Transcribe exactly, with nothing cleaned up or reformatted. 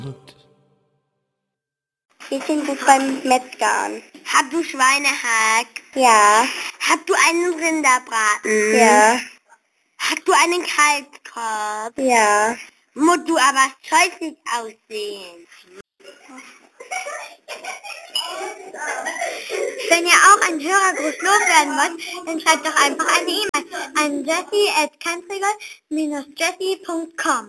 Ich bin gut beim Metzgern. Hast du Schweinehack? Ja. Hast du einen Rinderbraten? Ja. Hast du einen Kalbskorb? Ja. Musst du aber scheußlich aussehen. Wenn ihr auch einen Hörergruß loswerden wollt, dann schreibt doch einfach eine E-Mail an jessie at jessie punkt com.